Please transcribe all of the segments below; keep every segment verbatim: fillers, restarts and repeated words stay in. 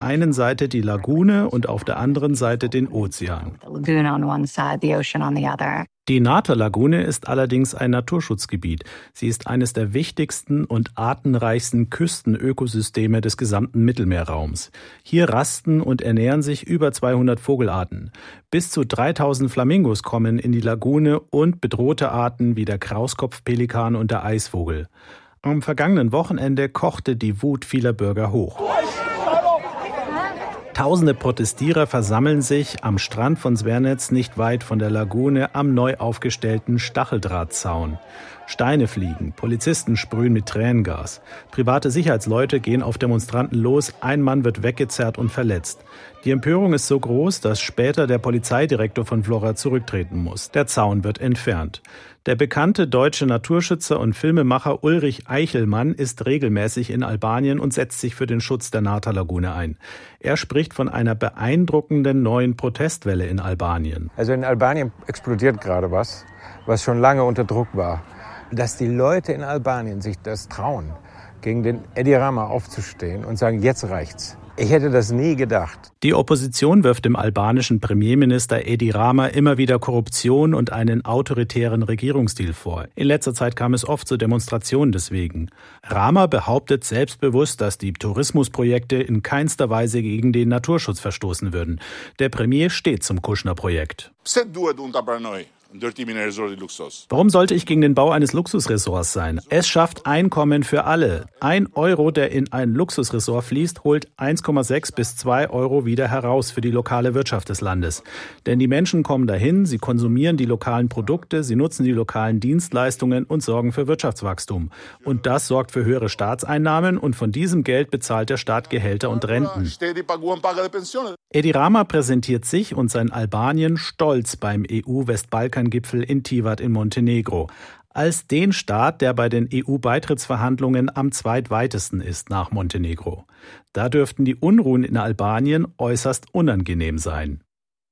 einen Seite die Lagune und auf der anderen Seite den Ozean. Die Nata-Lagune ist allerdings ein Naturschutzgebiet. Sie ist eines der wichtigsten und artenreichsten Küstenökosysteme des gesamten Mittelmeerraums. Hier rasten und ernähren sich über zweihundert Vogelarten. Bis zu dreitausend Flamingos kommen in die Lagune und bedrohte Arten wie der Krauskopfpelikan und der Eisvogel. Am vergangenen Wochenende kochte die Wut vieler Bürger hoch. Tausende Protestierer versammeln sich am Strand von Zvernec nicht weit von der Lagune am neu aufgestellten Stacheldrahtzaun. Steine fliegen, Polizisten sprühen mit Tränengas. Private Sicherheitsleute gehen auf Demonstranten los, ein Mann wird weggezerrt und verletzt. Die Empörung ist so groß, dass später der Polizeidirektor von Vlora zurücktreten muss. Der Zaun wird entfernt. Der bekannte deutsche Naturschützer und Filmemacher Ulrich Eichelmann ist regelmäßig in Albanien und setzt sich für den Schutz der Nata-Lagune ein. Er spricht von einer beeindruckenden neuen Protestwelle in Albanien. Also in Albanien explodiert gerade was, was schon lange unter Druck war. Dass die Leute in Albanien sich das trauen, gegen den Edi Rama aufzustehen und sagen, jetzt reicht's. Ich hätte das nie gedacht. Die Opposition wirft dem albanischen Premierminister Edi Rama immer wieder Korruption und einen autoritären Regierungsstil vor. In letzter Zeit kam es oft zu Demonstrationen deswegen. Rama behauptet selbstbewusst, dass die Tourismusprojekte in keinster Weise gegen den Naturschutz verstoßen würden. Der Premier steht zum Kushner-Projekt. Warum sollte ich gegen den Bau eines Luxusressorts sein? Es schafft Einkommen für alle. Ein Euro, der in ein Luxusressort fließt, holt eins Komma sechs bis zwei Euro wieder heraus für die lokale Wirtschaft des Landes. Denn die Menschen kommen dahin, sie konsumieren die lokalen Produkte, sie nutzen die lokalen Dienstleistungen und sorgen für Wirtschaftswachstum. Und das sorgt für höhere Staatseinnahmen und von diesem Geld bezahlt der Staat Gehälter und Renten. Edi Rama präsentiert sich und sein Albanien stolz beim E U-Westbalkan-Gipfel in Tivat in Montenegro, als den Staat, der bei den E U-Beitrittsverhandlungen am zweitweitesten ist nach Montenegro. Da dürften die Unruhen in Albanien äußerst unangenehm sein.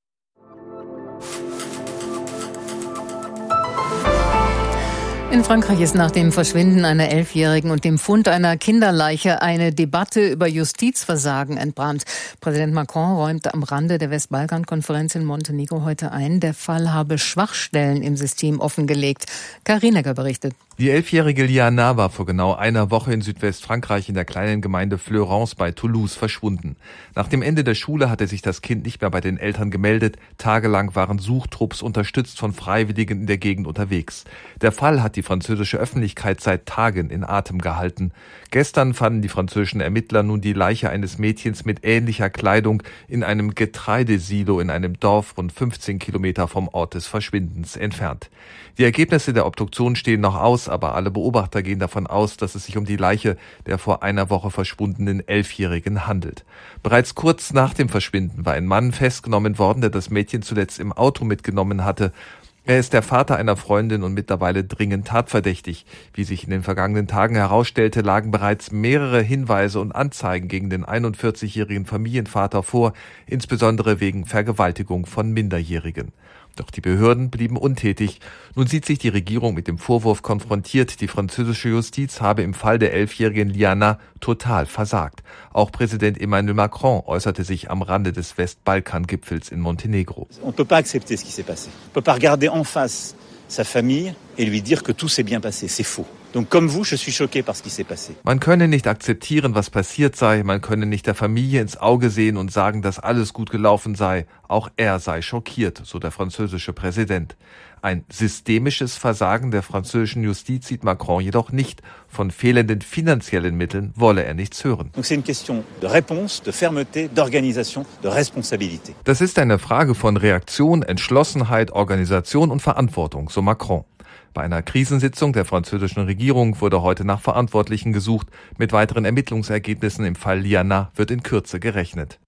In Frankreich ist nach dem Verschwinden einer Elfjährigen und dem Fund einer Kinderleiche eine Debatte über Justizversagen entbrannt. Präsident Macron räumte am Rande der Westbalkan-Konferenz in Montenegro heute ein, der Fall habe Schwachstellen im System offengelegt. Karinegger berichtet. Die elfjährige Liana war vor genau einer Woche in Südwestfrankreich in der kleinen Gemeinde Fleurance bei Toulouse verschwunden. Nach dem Ende der Schule hatte sich das Kind nicht mehr bei den Eltern gemeldet. Tagelang waren Suchtrupps unterstützt von Freiwilligen in der Gegend unterwegs. Der Fall hat die französische Öffentlichkeit seit Tagen in Atem gehalten. Gestern fanden die französischen Ermittler nun die Leiche eines Mädchens mit ähnlicher Kleidung in einem Getreidesilo in einem Dorf rund fünfzehn Kilometer vom Ort des Verschwindens entfernt. Die Ergebnisse der Obduktion stehen noch aus, aber alle Beobachter gehen davon aus, dass es sich um die Leiche der vor einer Woche verschwundenen Elfjährigen handelt. Bereits kurz nach dem Verschwinden war ein Mann festgenommen worden, der das Mädchen zuletzt im Auto mitgenommen hatte. Er ist der Vater einer Freundin und mittlerweile dringend tatverdächtig. Wie sich in den vergangenen Tagen herausstellte, lagen bereits mehrere Hinweise und Anzeigen gegen den einundvierzigjährigen Familienvater vor, insbesondere wegen Vergewaltigung von Minderjährigen. Doch die Behörden blieben untätig. Nun sieht sich die Regierung mit dem Vorwurf konfrontiert, die französische Justiz habe im Fall der elfjährigen Liana total versagt. Auch Präsident Emmanuel Macron äußerte sich am Rande des Westbalkan-Gipfels in Montenegro. On ne peut pas accepter ce qui s'est passé. On ne peut pas regarder en face sa famille et lui dire que tout s'est bien passé. C'est faux. Donc comme vous, je suis choqué par ce qui s'est passé. Man könne nicht akzeptieren, was passiert sei. Man könne nicht der Familie ins Auge sehen und sagen, dass alles gut gelaufen sei. Auch er sei schockiert, so der französische Präsident. Ein systemisches Versagen der französischen Justiz sieht Macron jedoch nicht. Von fehlenden finanziellen Mitteln wolle er nichts hören. Donc c'est une question de réponse, de fermeté, d'organisation, de responsabilité. Das ist eine Frage von Reaktion, Entschlossenheit, Organisation und Verantwortung, so Macron. Bei einer Krisensitzung der französischen Regierung wurde heute nach Verantwortlichen gesucht. Mit weiteren Ermittlungsergebnissen im Fall Liana wird in Kürze gerechnet.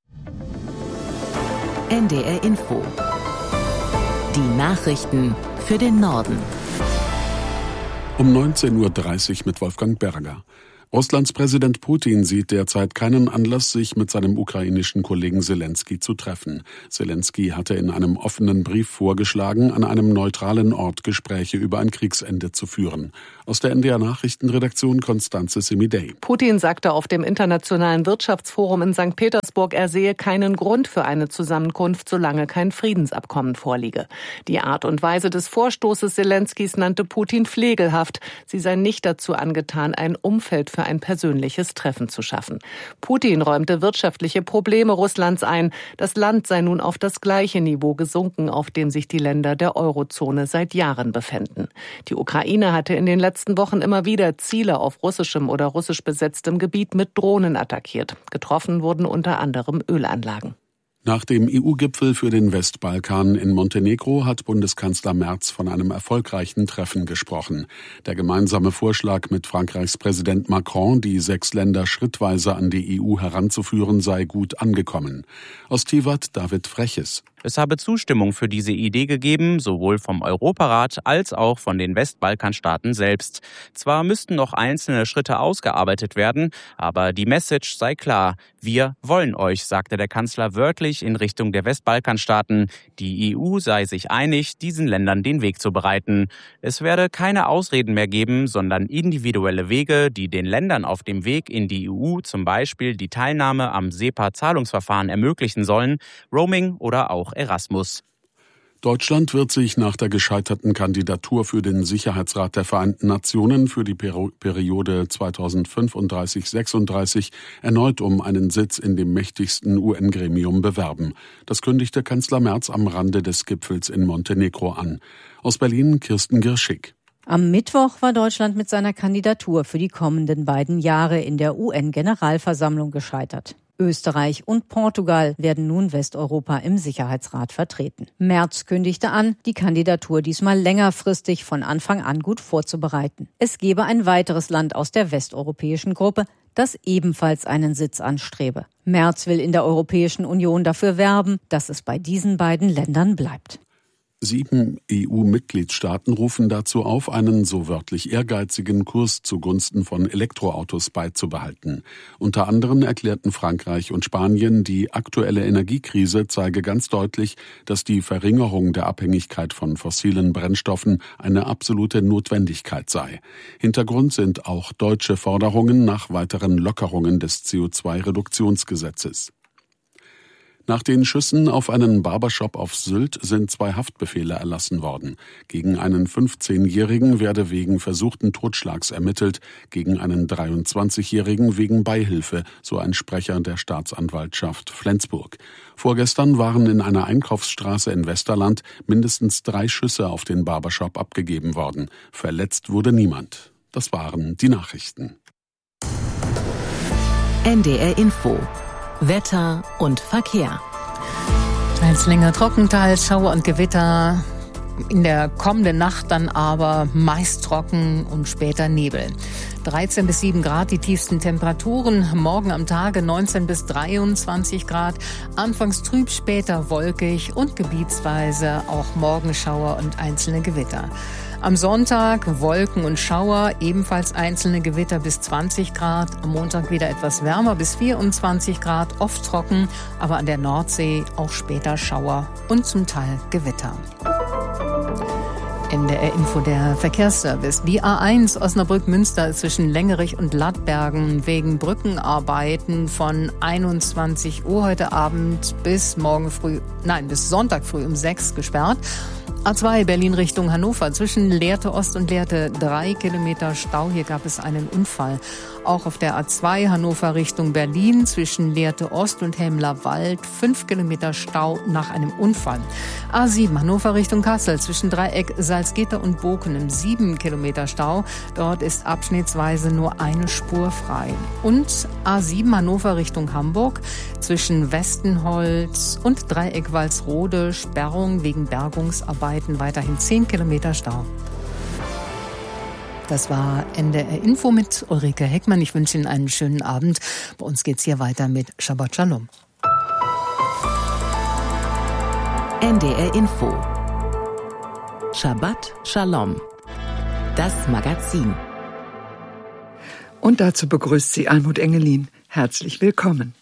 N D R Info. Die Nachrichten für den Norden. Um neunzehn Uhr dreißig mit Wolfgang Berger. Russlands Präsident Putin sieht derzeit keinen Anlass, sich mit seinem ukrainischen Kollegen Selenskyj zu treffen. Selenskyj hatte in einem offenen Brief vorgeschlagen, an einem neutralen Ort Gespräche über ein Kriegsende zu führen. Aus der N D R-Nachrichtenredaktion Konstanze Semidey. Putin sagte auf dem Internationalen Wirtschaftsforum in Sankt Petersburg, er sehe keinen Grund für eine Zusammenkunft, solange kein Friedensabkommen vorliege. Die Art und Weise des Vorstoßes Selenskys nannte Putin pflegelhaft. Sie sei nicht dazu angetan, ein Umfeld für ein persönliches Treffen zu schaffen. Putin räumte wirtschaftliche Probleme Russlands ein. Das Land sei nun auf das gleiche Niveau gesunken, auf dem sich die Länder der Eurozone seit Jahren befänden. Die Ukraine hatte in den letzten Wochen immer wieder Ziele auf russischem oder russisch besetztem Gebiet mit Drohnen attackiert. Getroffen wurden unter anderem Ölanlagen. Nach dem E U-Gipfel für den Westbalkan in Montenegro hat Bundeskanzler Merz von einem erfolgreichen Treffen gesprochen. Der gemeinsame Vorschlag mit Frankreichs Präsident Macron, die sechs Länder schrittweise an die E U heranzuführen, sei gut angekommen. Aus Tivat David Freches. Es habe Zustimmung für diese Idee gegeben, sowohl vom Europarat als auch von den Westbalkanstaaten selbst. Zwar müssten noch einzelne Schritte ausgearbeitet werden, aber die Message sei klar. Wir wollen euch, sagte der Kanzler wörtlich in Richtung der Westbalkanstaaten. Die E U sei sich einig, diesen Ländern den Weg zu bereiten. Es werde keine Ausreden mehr geben, sondern individuelle Wege, die den Ländern auf dem Weg in die E U zum Beispiel die Teilnahme am SEPA-Zahlungsverfahren ermöglichen sollen, Roaming oder auch Erasmus. Deutschland wird sich nach der gescheiterten Kandidatur für den Sicherheitsrat der Vereinten Nationen für die Periode zweitausendfünfunddreißig sechsunddreißig erneut um einen Sitz in dem mächtigsten U N-Gremium bewerben. Das kündigte Kanzler Merz am Rande des Gipfels in Montenegro an. Aus Berlin Kirsten Girschig. Am Mittwoch war Deutschland mit seiner Kandidatur für die kommenden beiden Jahre in der U N-Generalversammlung gescheitert. Österreich und Portugal werden nun Westeuropa im Sicherheitsrat vertreten. Merz kündigte an, die Kandidatur diesmal längerfristig von Anfang an gut vorzubereiten. Es gebe ein weiteres Land aus der westeuropäischen Gruppe, das ebenfalls einen Sitz anstrebe. Merz will in der Europäischen Union dafür werben, dass es bei diesen beiden Ländern bleibt. Sieben E U-Mitgliedstaaten rufen dazu auf, einen so wörtlich ehrgeizigen Kurs zugunsten von Elektroautos beizubehalten. Unter anderem erklärten Frankreich und Spanien, die aktuelle Energiekrise zeige ganz deutlich, dass die Verringerung der Abhängigkeit von fossilen Brennstoffen eine absolute Notwendigkeit sei. Hintergrund sind auch deutsche Forderungen nach weiteren Lockerungen des C O zwei Reduktionsgesetzes. Nach den Schüssen auf einen Barbershop auf Sylt sind zwei Haftbefehle erlassen worden. Gegen einen fünfzehnjährigen werde wegen versuchten Totschlags ermittelt, gegen einen dreiundzwanzigjährigen wegen Beihilfe, so ein Sprecher der Staatsanwaltschaft Flensburg. Vorgestern waren in einer Einkaufsstraße in Westerland mindestens drei Schüsse auf den Barbershop abgegeben worden. Verletzt wurde niemand. Das waren die Nachrichten. N D R Info. Wetter und Verkehr. Teils länger trocken, teils Schauer und Gewitter. In der kommenden Nacht dann aber meist trocken und später Nebel. dreizehn bis sieben Grad die tiefsten Temperaturen. Morgen am Tage neunzehn bis dreiundzwanzig Grad. Anfangs trüb, später wolkig und gebietsweise auch Morgenschauer und einzelne Gewitter. Am Sonntag Wolken und Schauer, ebenfalls einzelne Gewitter bis zwanzig Grad. Am Montag wieder etwas wärmer bis vierundzwanzig Grad, oft trocken, aber an der Nordsee auch später Schauer und zum Teil Gewitter. N D R Info, der Verkehrsservice. Die A eins Osnabrück-Münster zwischen Lengerich und Lattbergen wegen Brückenarbeiten von einundzwanzig Uhr heute Abend bis morgen früh, nein, bis Sonntag früh um sechs gesperrt. A zwei Berlin Richtung Hannover zwischen Lehrte Ost und Lehrte drei Kilometer Stau. Hier gab es einen Unfall. Auch auf der A zwei Hannover Richtung Berlin zwischen Lehrte Ost und Helmler-Wald fünf Kilometer Stau nach einem Unfall. A sieben Hannover Richtung Kassel zwischen Dreieck Salzgitter und Bokenem sieben Kilometer Stau. Dort ist abschnittsweise nur eine Spur frei. Und A sieben Hannover Richtung Hamburg zwischen Westenholz und Dreieck Walsrode Sperrung wegen Bergungsarbeiten. Weiterhin zehn Kilometer Stau. Das war N D R Info mit Ulrike Heckmann. Ich wünsche Ihnen einen schönen Abend. Bei uns geht's hier weiter mit Shabbat Shalom. N D R Info. Shabbat Shalom. Das Magazin. Und dazu begrüßt sie Almut Engelin. Herzlich willkommen.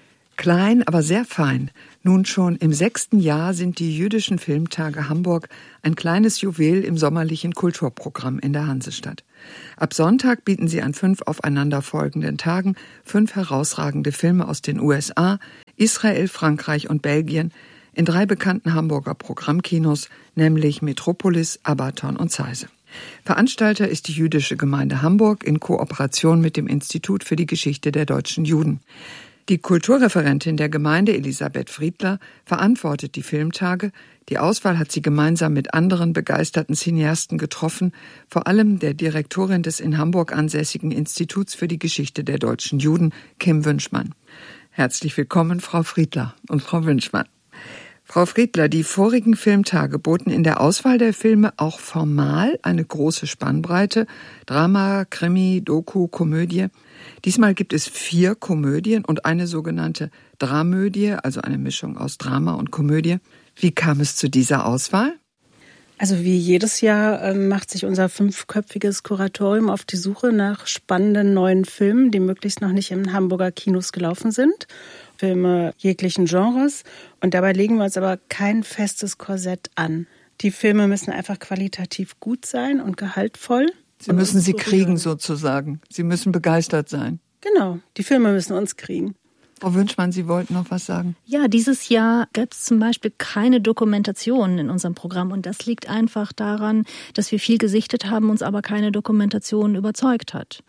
Klein, aber sehr fein. Nun schon im sechsten Jahr sind die Jüdischen Filmtage Hamburg ein kleines Juwel im sommerlichen Kulturprogramm in der Hansestadt. Ab Sonntag bieten sie an fünf aufeinanderfolgenden Tagen fünf herausragende Filme aus den U S A, Israel, Frankreich und Belgien in drei bekannten Hamburger Programmkinos, nämlich Metropolis, Abaton und Zeise. Veranstalter ist die Jüdische Gemeinde Hamburg in Kooperation mit dem Institut für die Geschichte der deutschen Juden. Die Kulturreferentin der Gemeinde, Elisabeth Friedler, verantwortet die Filmtage. Die Auswahl hat sie gemeinsam mit anderen begeisterten Cineasten getroffen, vor allem der Direktorin des in Hamburg ansässigen Instituts für die Geschichte der deutschen Juden, Kim Wünschmann. Herzlich willkommen, Frau Friedler und Frau Wünschmann. Frau Friedler, die vorigen Filmtage boten in der Auswahl der Filme auch formal eine große Spannbreite. Drama, Krimi, Doku, Komödie. Diesmal gibt es vier Komödien und eine sogenannte Dramödie, also eine Mischung aus Drama und Komödie. Wie kam es zu dieser Auswahl? Also wie jedes Jahr äh, macht sich unser fünfköpfiges Kuratorium auf die Suche nach spannenden neuen Filmen, die möglichst noch nicht in Hamburger Kinos gelaufen sind. Filme jeglichen Genres. Und dabei legen wir uns aber kein festes Korsett an. Die Filme müssen einfach qualitativ gut sein und gehaltvoll. Sie müssen sie kriegen sozusagen. Sie müssen begeistert sein. Genau, die Filme müssen uns kriegen. Frau Wünschmann, Sie wollten noch was sagen? Ja, dieses Jahr gab es zum Beispiel keine Dokumentation in unserem Programm. Und das liegt einfach daran, dass wir viel gesichtet haben, uns aber keine Dokumentation überzeugt hat.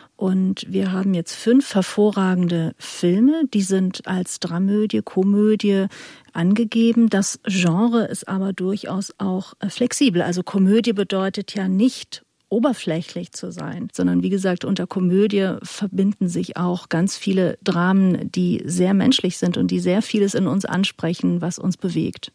Und wir haben jetzt fünf hervorragende Filme, die sind als Dramödie, Komödie angegeben. Das Genre ist aber durchaus auch flexibel. Also Komödie bedeutet ja nicht oberflächlich zu sein, sondern wie gesagt, unter Komödie verbinden sich auch ganz viele Dramen, die sehr menschlich sind und die sehr vieles in uns ansprechen, was uns bewegt.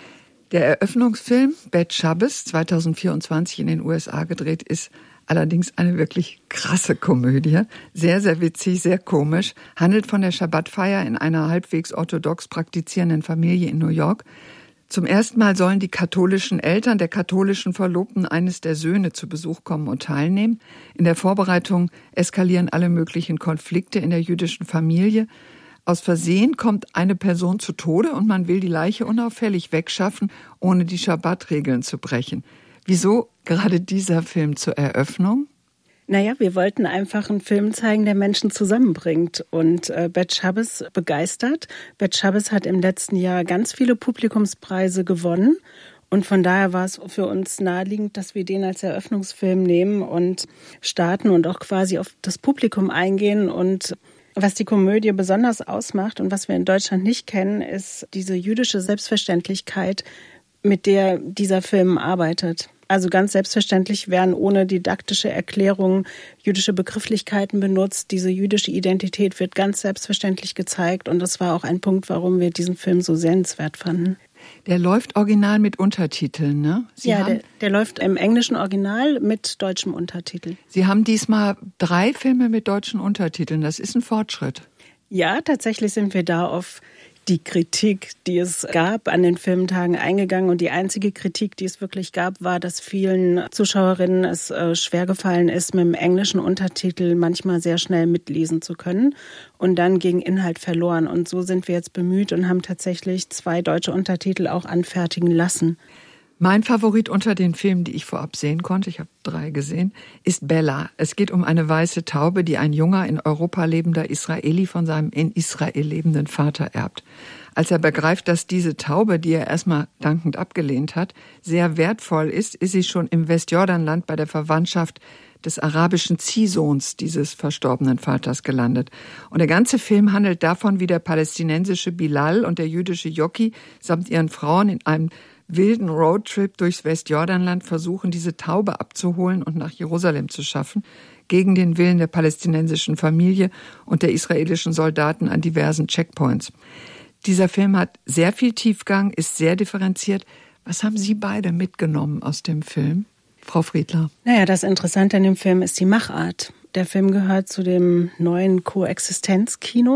Der Eröffnungsfilm Bet Shabbos, zweitausendvierundzwanzig in den U S A gedreht, ist allerdings eine wirklich krasse Komödie. Sehr, sehr witzig, sehr komisch. Handelt von der Schabbatfeier in einer halbwegs orthodox praktizierenden Familie in New York. Zum ersten Mal sollen die katholischen Eltern der katholischen Verlobten eines der Söhne zu Besuch kommen und teilnehmen. In der Vorbereitung eskalieren alle möglichen Konflikte in der jüdischen Familie. Aus Versehen kommt eine Person zu Tode und man will die Leiche unauffällig wegschaffen, ohne die Schabbatregeln zu brechen. Wieso gerade dieser Film zur Eröffnung? Naja, wir wollten einfach einen Film zeigen, der Menschen zusammenbringt und äh, Bet Shabbos begeistert. Bet Shabbos hat im letzten Jahr ganz viele Publikumspreise gewonnen und von daher war es für uns naheliegend, dass wir den als Eröffnungsfilm nehmen und starten und auch quasi auf das Publikum eingehen. Und was die Komödie besonders ausmacht und was wir in Deutschland nicht kennen, ist diese jüdische Selbstverständlichkeit, mit der dieser Film arbeitet. Also ganz selbstverständlich werden ohne didaktische Erklärungen jüdische Begrifflichkeiten benutzt. Diese jüdische Identität wird ganz selbstverständlich gezeigt und das war auch ein Punkt, warum wir diesen Film so sehenswert fanden. Der läuft original mit Untertiteln, ne? Sie ja, haben, der, der läuft im englischen Original mit deutschem Untertitel. Sie haben diesmal drei Filme mit deutschen Untertiteln. Das ist ein Fortschritt. Ja, tatsächlich sind wir da auf die Kritik, die es gab, an den Filmtagen eingegangen. Und die einzige Kritik, die es wirklich gab, war, dass vielen Zuschauerinnen es äh, schwergefallen ist, mit dem englischen Untertitel manchmal sehr schnell mitlesen zu können und dann gegen Inhalt verloren. Und so sind wir jetzt bemüht und haben tatsächlich zwei deutsche Untertitel auch anfertigen lassen. Mein Favorit unter den Filmen, die ich vorab sehen konnte, ich habe drei gesehen, ist Bella. Es geht um eine weiße Taube, die ein junger, in Europa lebender Israeli von seinem in Israel lebenden Vater erbt. Als er begreift, dass diese Taube, die er erstmal dankend abgelehnt hat, sehr wertvoll ist, ist sie schon im Westjordanland bei der Verwandtschaft des arabischen Ziehsohns dieses verstorbenen Vaters gelandet. Und der ganze Film handelt davon, wie der palästinensische Bilal und der jüdische Jockey samt ihren Frauen in einem wilden Roadtrip durchs Westjordanland versuchen, diese Taube abzuholen und nach Jerusalem zu schaffen, gegen den Willen der palästinensischen Familie und der israelischen Soldaten an diversen Checkpoints. Dieser Film hat sehr viel Tiefgang, ist sehr differenziert. Was haben Sie beide mitgenommen aus dem Film, Frau Friedler? Naja, das Interessante an dem Film ist die Machart. Der Film gehört zu dem neuen Koexistenzkino.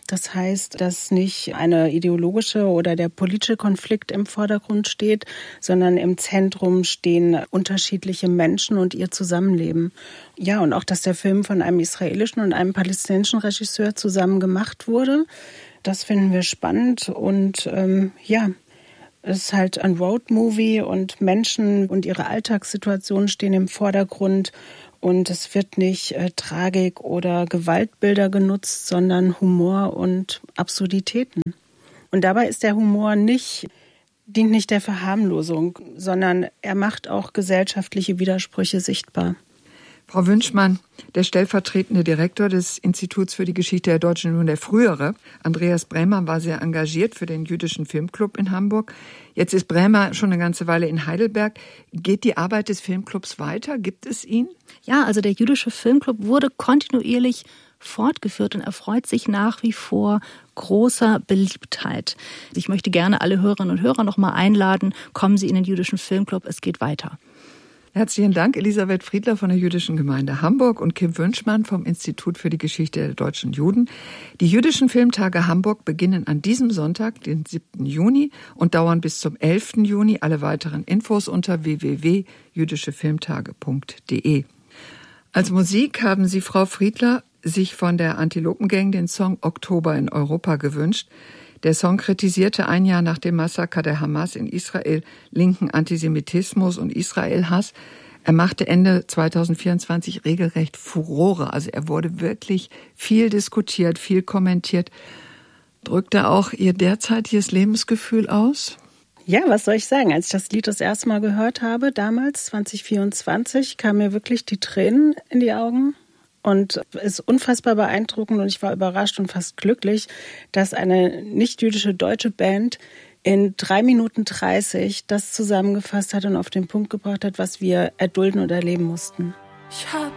Das heißt, dass nicht eine ideologische oder der politische Konflikt im Vordergrund steht, sondern im Zentrum stehen unterschiedliche Menschen und ihr Zusammenleben. Ja, und auch, dass der Film von einem israelischen und einem palästinensischen Regisseur zusammen gemacht wurde, das finden wir spannend. Und ähm, ja, es ist halt ein Roadmovie und Menschen und ihre Alltagssituationen stehen im Vordergrund. Und es wird nicht äh, Tragik oder Gewaltbilder genutzt, sondern Humor und Absurditäten. Und dabei ist der Humor nicht, dient nicht der Verharmlosung, sondern er macht auch gesellschaftliche Widersprüche sichtbar. Frau Wünschmann, der stellvertretende Direktor des Instituts für die Geschichte der Deutschen Juden, der frühere, Andreas Brämer, war sehr engagiert für den Jüdischen Filmclub in Hamburg. Jetzt ist Brämer schon eine ganze Weile in Heidelberg. Geht die Arbeit des Filmclubs weiter? Gibt es ihn? Ja, also der Jüdische Filmclub wurde kontinuierlich fortgeführt und erfreut sich nach wie vor großer Beliebtheit. Ich möchte gerne alle Hörerinnen und Hörer noch mal einladen, kommen Sie in den Jüdischen Filmclub, es geht weiter. Herzlichen Dank, Elisabeth Friedler von der Jüdischen Gemeinde Hamburg und Kim Wünschmann vom Institut für die Geschichte der Deutschen Juden. Die Jüdischen Filmtage Hamburg beginnen an diesem Sonntag, den siebten Juni, und dauern bis zum elften Juni. Alle weiteren Infos unter w w w punkt jüdische filmtage punkt d e. Als Musik haben Sie, Frau Friedler, sich von der Antilopengang den Song Oktober in Europa gewünscht. Der Song kritisierte ein Jahr nach dem Massaker der Hamas in Israel linken Antisemitismus und Israel-Hass. Er machte Ende zweitausendvierundzwanzig regelrecht Furore. Also er wurde wirklich viel diskutiert, viel kommentiert. Drückt er auch Ihr derzeitiges Lebensgefühl aus? Ja, was soll ich sagen? Als ich das Lied das erste Mal gehört habe, damals, zwanzig vierundzwanzig, kamen mir wirklich die Tränen in die Augen. Und es ist unfassbar beeindruckend und ich war überrascht und fast glücklich, dass eine nicht-jüdische deutsche Band in drei Minuten dreißig das zusammengefasst hat und auf den Punkt gebracht hat, was wir erdulden und erleben mussten. Ich hab